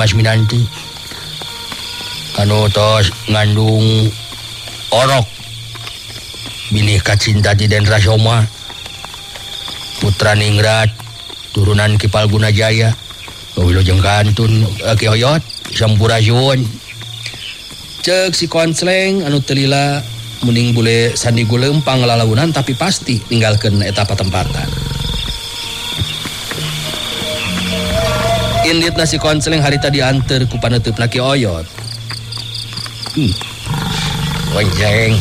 Minanti anu tos ngandung orok binih kacinta di Den Rasoma putra ningrat turunan Ki Palguna Jaya wilujeng kantun Ki Oyot sampurasun cek si konsleng anu telila mending bule sandi gulem panglalaunan tapi pasti ninggalkeun eta patempatan. Indit nasi konseleng hari tadi anter ku paneutupna Ki Oyot. Konjeng.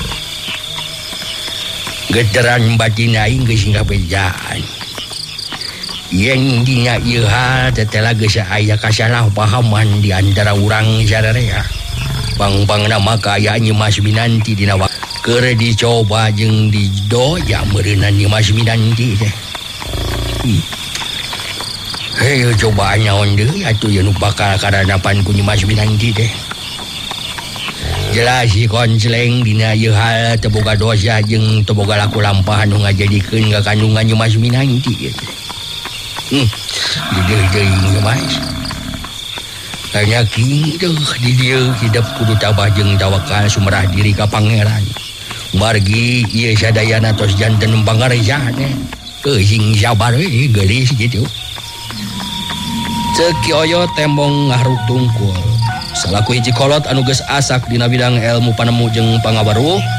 Gederan batina aing geus ngabejaan. Yen dina ieu hal tetela geus aya kasalahpahaman di antara urang sadarea. Pang-pangna maka aya Nyi Mas Minanti dina keur dicoba jeung didoya meureunna Nyi Mas Minanti teh. Hei coba nyaon deui atuh ye nu bakal karanapan ku Nyi Mas Minanti teh. Jelas si konsleng dina ieu hal teu boga dosa jeung teu boga laku lampahan nu ngajadikeun kakandungan Nyi Mas Minanti. Deui Nyi Mas. Hanya kieu di dieu hidup kudu tabah jeung tawakal sumerah diri ka pangeran. Margi ieu sadayana tos janten pangarejahan. Sing sabar we geulis kitu. Cek Ki Oyot tembong ngahruk tungkul salaku hiji kolot anu geus asak dina bidang ilmu panemu jeung pangabaruh